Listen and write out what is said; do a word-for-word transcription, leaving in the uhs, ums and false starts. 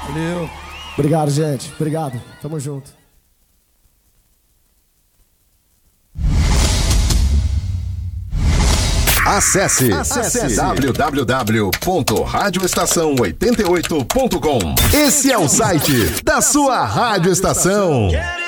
Valeu. Obrigado, gente. Obrigado. Tamo junto. Acesse, Acesse. w w w ponto rádio estação oitenta e oito ponto com. Esse é o site da sua Rádio Estação.